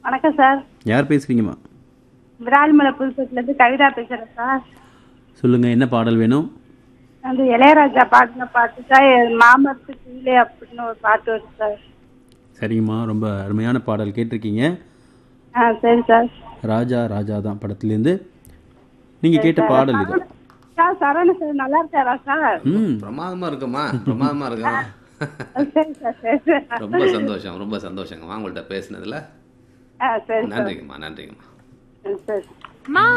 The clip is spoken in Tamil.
வணக்கம் சார். யார் பேசுறீங்கம்மா? விராலிமலை புதுப்பட்டிலேருந்து கவிதா பேசுகிறேன் சார். சொல்லுங்க, என்ன பாடல் வேணும்? அந்த இளையராஜா பாட்டின பாட்டு சார், மாமரத்து கீழே அப்படின்னு ஒரு பாட்டு வரும் சார். சரிங்கம்மா, ரொம்ப அருமையான பாடல் கேட்டிருக்கீங்க. சரி சார். ராஜா ராஜா தான் படத்துலேருந்து நீங்கள் கேட்ட பாடல் இது. சார் சரவண சார் நல்லா இருக்காரா சார்? பிரமாதமா இருக்குமா, பிரமாதமா இருக்கா. சரி சார், சரி சார். ரொம்ப சந்தோஷம், ரொம்ப சந்தோஷங்கம்மா உங்கள்கிட்ட பேசுனதுல. சரி சார். நன்றிங்கம்மா, நன்றிங்கம்மா. சரி.